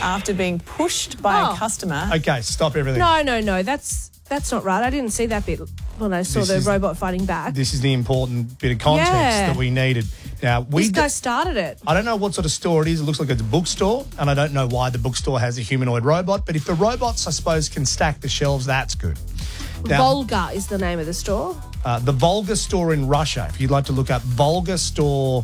after being pushed by a customer. Okay, stop everything. No. That's not right. I didn't see that bit when I saw the robot fighting back. This is the important bit of context that we needed. Now, This guy started it. I don't know what sort of store it is. It looks like it's a bookstore, and I don't know why the bookstore has a humanoid robot, but if the robots, I suppose, can stack the shelves, that's good. Now, Volga is the name of the store. the Volga store in Russia, if you'd like to look up Volga store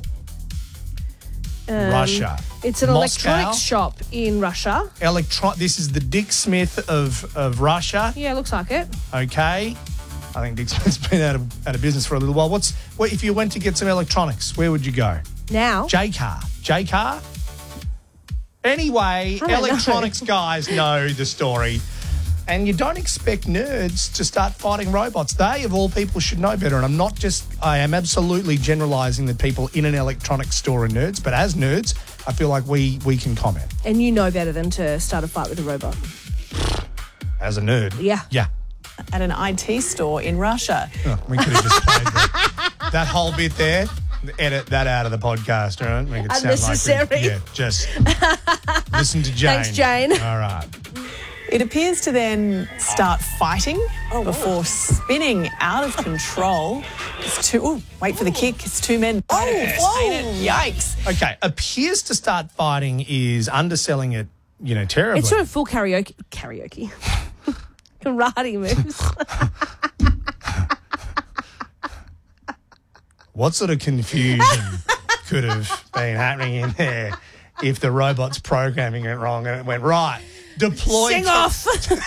Russia. It's an Moscow. electronics shop in Russia. This is the Dick Smith of Russia. Yeah, looks like it. Okay. I think Dick Smith's been out of business for a little while. If you went to get some electronics, where would you go? Now. J-Car? Anyway, electronics guys know the story. And you don't expect nerds to start fighting robots. They, of all people, should know better. And I am absolutely generalising that people in an electronics store are nerds. But as nerds, I feel like we can comment. And you know better than to start a fight with a robot. As a nerd. Yeah. Yeah. At an IT store in Russia. Oh, we could have just played that whole bit there. Edit that out of the podcast, all right? Make it sound unnecessary. Just listen to Jane. Thanks, Jane. All right. It appears to then start fighting before spinning out of control. Wait for the kick. It's two men. Yikes. Okay, appears to start fighting is underselling it, terribly. It's sort of full karaoke. Karate moves. What sort of confusion could have been happening in there if the robot's programming it wrong and it went, right, deploy... Sing off!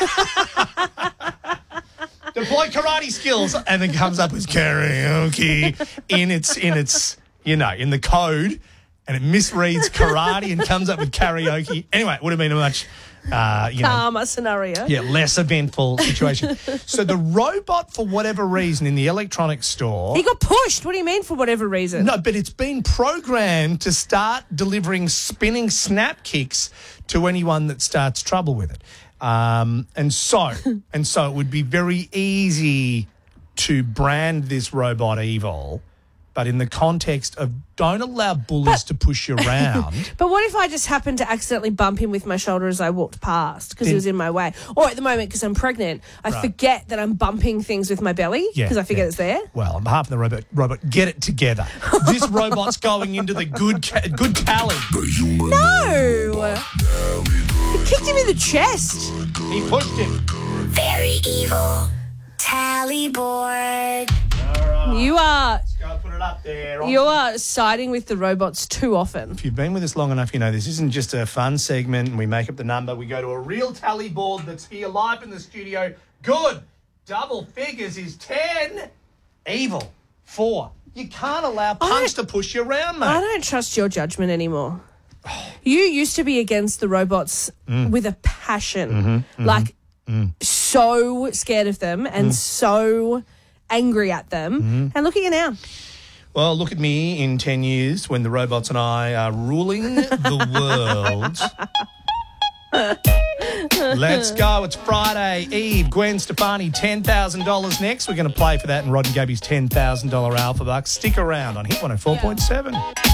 Deploy karate skills, and then comes up with karaoke in its in the code, and it misreads karate and comes up with karaoke. Anyway, it would have been a much calmer scenario. Yeah, less eventful situation. So the robot, for whatever reason, in the electronics store... He got pushed. What do you mean, for whatever reason? No, but it's been programmed to start delivering spinning snap kicks to anyone that starts trouble with it. And so it would be very easy to brand this robot evil, but in the context of don't allow bullies to push you around. But what if I just happened to accidentally bump him with my shoulder as I walked past because he was in my way? Or at the moment, because I'm pregnant, I forget that I'm bumping things with my belly because I forget it's there. Well, on behalf of the robot, get it together. This robot's going into the good tally. No! He kicked him in the chest. He pushed him. Very evil. Tally board. You are... Go put it up there. You are siding with the robots too often. If you've been with us long enough, you know this isn't just a fun segment and we make up the number. We go to a real tally board that's here live in the studio. Good. Double figures is 10. Evil. 4. You can't allow punch to push you around, mate. I don't trust your judgment anymore. You used to be against the robots with a passion. So scared of them and so angry at them. And look at you now. Well, look at me in 10 years when the robots and I are ruling the world. Let's go. It's Friday Eve. Gwen Stefani, $10,000 next. We're going to play for that and Rod and Gabby's $10,000 Alpha Bucks. Stick around on Hit 104.7.